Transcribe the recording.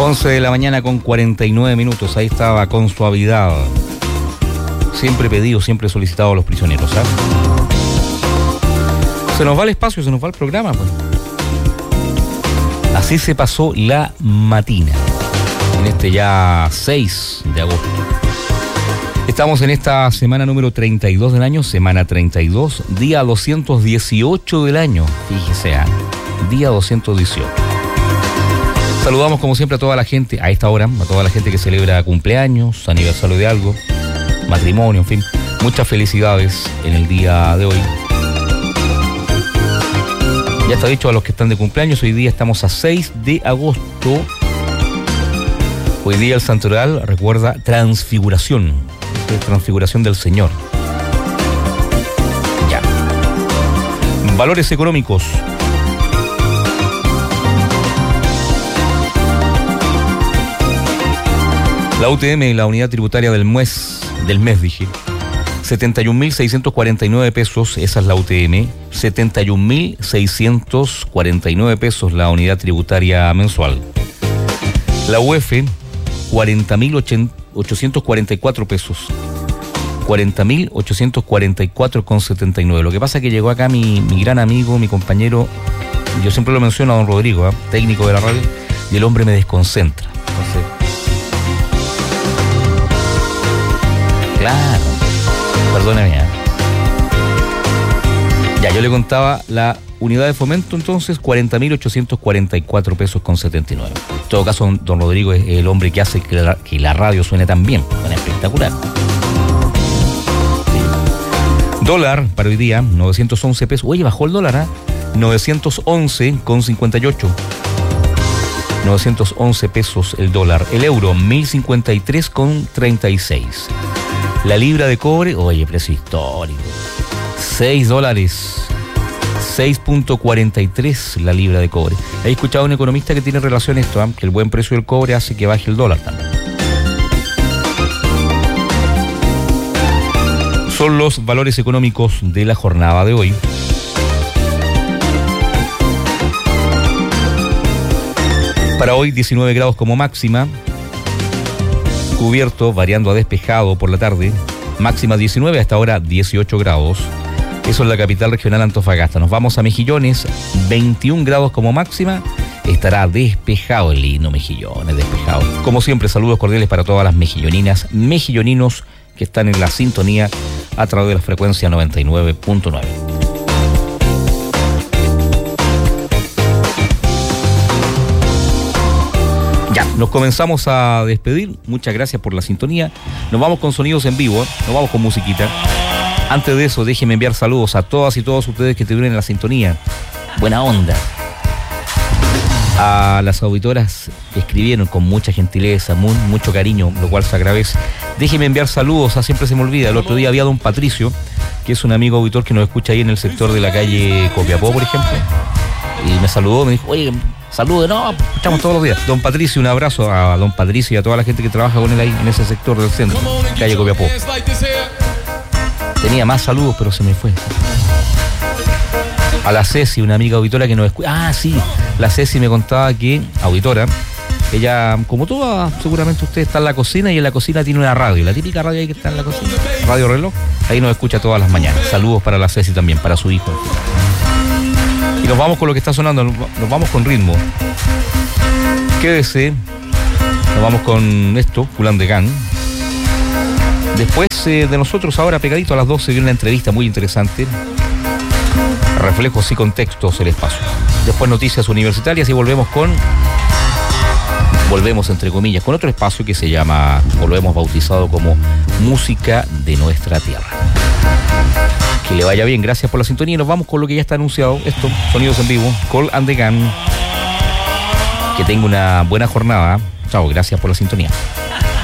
11 de la mañana con 49 minutos. Ahí estaba Con Suavidad. Siempre pedido, siempre solicitado a los prisioneros, ¿sabes? Se nos va el espacio, se nos va el programa, pues. Así se pasó la matina en este ya 6 de agosto. Estamos en esta semana número 32 del año, semana 32, día 218 del año. Fíjese, día 218. Saludamos como siempre a toda la gente, a esta hora, a toda la gente que celebra cumpleaños, aniversario de algo, matrimonio, en fin. Muchas felicidades en el día de hoy. Ya está dicho a los que están de cumpleaños, hoy día estamos a 6 de agosto. Hoy día el santoral recuerda Transfiguración, Transfiguración del Señor. Ya. Valores económicos. La UTM, la unidad tributaria del mes dije, 71.649 pesos, esa es la UTM, 71.649 pesos la unidad tributaria mensual. La UF, 40.844 pesos, 40.844,79. Lo que pasa es que llegó acá mi gran amigo, mi compañero, yo siempre lo menciono a don Rodrigo, técnico de la radio, y el hombre me desconcentra. Entonces, claro, perdóneme. Ya, yo le contaba la unidad de fomento, entonces, 40.844 pesos con 79. En todo caso, don Rodrigo es el hombre que hace que la radio suene tan bien, suena espectacular. Sí. Dólar para hoy día, 911 pesos. Oye, bajó el dólar, 911,58. 911 pesos el dólar. El euro, 1.053,36. La libra de cobre, oye, precio histórico, $6, 6.43 la libra de cobre. He escuchado a un economista que tiene relación a esto, que el buen precio del cobre hace que baje el dólar también. Son los valores económicos de la jornada de hoy. Para hoy, 19 grados como máxima. Cubierto, variando a despejado por la tarde, máxima 19, hasta ahora 18 grados. Eso es la capital regional Antofagasta. Nos vamos a Mejillones, 21 grados como máxima, estará despejado el lindo Mejillones, despejado. Como siempre, saludos cordiales para todas las mejilloninas, mejilloninos que están en la sintonía a través de la frecuencia 99.9. Ya, nos comenzamos a despedir. Muchas gracias por la sintonía. Nos vamos con sonidos en vivo, nos vamos con musiquita. Antes de eso, déjenme enviar saludos a todas y todos ustedes que estuvieron en la sintonía. Buena onda. A las auditoras que escribieron con mucha gentileza, mucho cariño, lo cual se agradece. Déjenme enviar saludos, siempre se me olvida. El otro día había don Patricio, que es un amigo auditor que nos escucha ahí en el sector de la calle Copiapó, por ejemplo. Y me saludó, me dijo, oye, saludos, no, escuchamos todos los días. Don Patricio, un abrazo a don Patricio y a toda la gente que trabaja con él ahí en ese sector del centro, calle Copiapó. Tenía más saludos, pero se me fue. A la Ceci, una amiga auditora que nos escucha. Ah, sí, la Ceci me contaba que, auditora, ella, como toda, seguramente usted está en la cocina y en la cocina tiene una radio, la típica radio ahí que está en la cocina, Radio Reloj, ahí nos escucha todas las mañanas. Saludos para la Ceci también, para su hijo. Y nos vamos con lo que está sonando, nos vamos con ritmo. Quédese, nos vamos con esto, Julián de Gan. Después de nosotros, ahora pegadito a las 12, viene una entrevista muy interesante. Reflejos y contextos, el espacio. Después noticias universitarias y volvemos entre comillas, con otro espacio que se llama, o lo hemos bautizado como Música de Nuestra Tierra. Que le vaya bien, gracias por la sintonía. Nos vamos con lo que ya está anunciado, esto, sonidos en vivo, Call and the Gun. Que tenga una buena jornada. Chao, gracias por la sintonía.